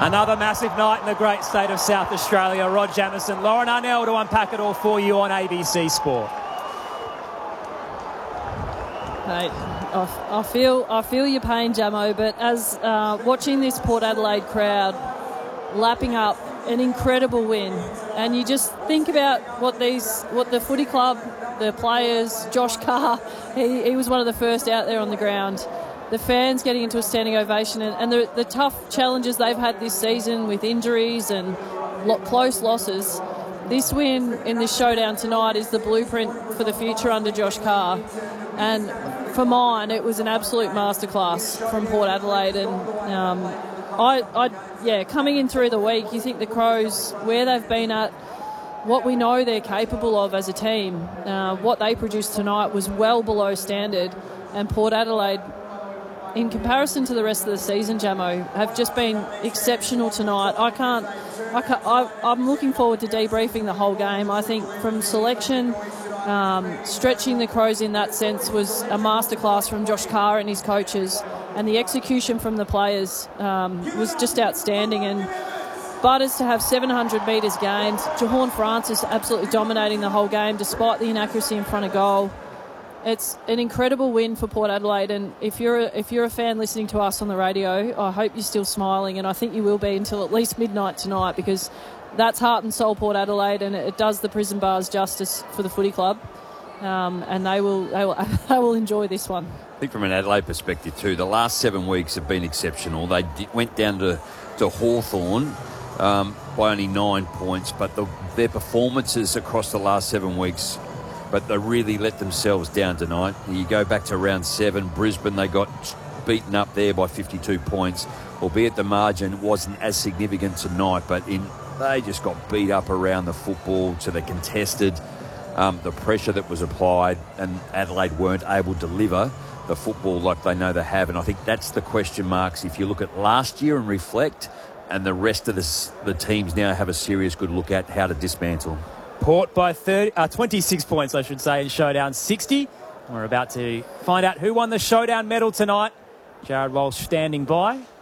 Another massive night in the great state of South Australia. Rod Jamieson, Lauren Arnell to unpack it all for you on ABC Sport. Mate, I feel your pain, Jamo, but as watching this Port Adelaide crowd lapping up an incredible win, and you just think about what the footy club, the players, Josh Carr, he was one of the first out there on the ground. The fans getting into a standing ovation, and the tough challenges they've had this season with injuries and close losses. This win in this showdown tonight is the blueprint for the future under Josh Carr. And for mine, it was an absolute masterclass from Port Adelaide. And coming in through the week, you think the Crows, where they've been at, what we know they're capable of as a team, what they produced tonight was well below standard. And Port Adelaide, in comparison to the rest of the season, Jamo, have just been exceptional tonight. I'm looking forward to debriefing the whole game. I think from selection, stretching the Crows in that sense was a masterclass from Josh Carr and his coaches, and the execution from the players was just outstanding. And Butters to have 700 metres gained, Jahorn Francis absolutely dominating the whole game despite the inaccuracy in front of goal. It's an incredible win for Port Adelaide, and if you're a fan listening to us on the radio, I hope you're still smiling, and I think you will be until at least midnight tonight, because that's heart and soul Port Adelaide, and it does the prison bars justice for the footy club, and they will enjoy this one. I think from an Adelaide perspective too, the last 7 weeks have been exceptional. They went down to Hawthorn by only 9 points, but their performances across the last 7 weeks. But they really let themselves down tonight. You go back to round 7, Brisbane, they got beaten up there by 52 points, albeit the margin wasn't as significant tonight, but they just got beat up around the football to the contested, the pressure that was applied, and Adelaide weren't able to deliver the football like they know they have. And I think that's the question marks if you look at last year and reflect, and the rest of the teams now have a serious good look at how to dismantle. Port by 26 points, I should say, in showdown 60. We're about to find out who won the showdown medal tonight. Jared Walsh standing by. A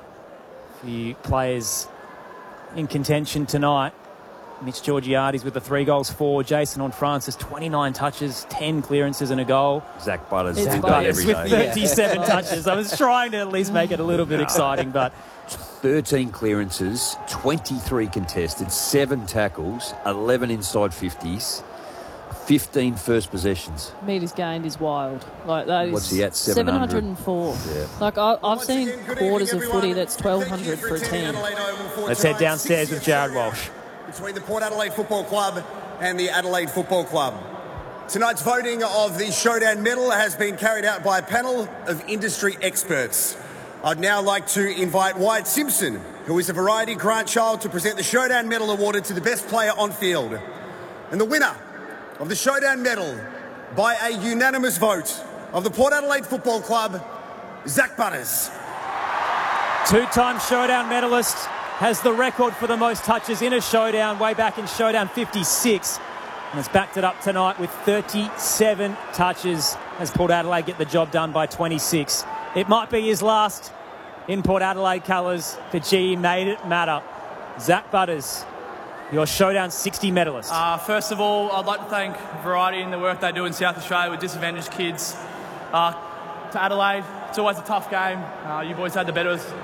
few players in contention tonight. Mitch Georgiades with the 3 goals for. Jason Horne-Francis, 29 touches, 10 clearances and a goal. Zach Butters with 37 touches. I was trying to at least make it a little bit exciting, but 13 clearances, 23 contested, 7 tackles, 11 inside 50s, 15 first possessions. Metres gained is wild. Like that is. What's he at? 704. Yeah. Like I've seen quarters of footy that's 1,200 for a team. Let's head downstairs with Jared Walsh. Between the Port Adelaide Football Club and the Adelaide Football Club. Tonight's voting of the Showdown Medal has been carried out by a panel of industry experts. I'd now like to invite Wyatt Simpson, who is a variety grandchild, to present the Showdown Medal awarded to the best player on field. And the winner of the Showdown Medal by a unanimous vote of the Port Adelaide Football Club, Zach Butters. Two-time Showdown medalist, has the record for the most touches in a showdown way back in Showdown 56, and has backed it up tonight with 37 touches as Port Adelaide get the job done by 26. It might be his last in Port Adelaide colours, but gee, he made it matter. Zach Butters, your Showdown 60 medalist. First of all, I'd like to thank Variety and the work they do in South Australia with disadvantaged kids. To Adelaide, it's always a tough game. You boys had the better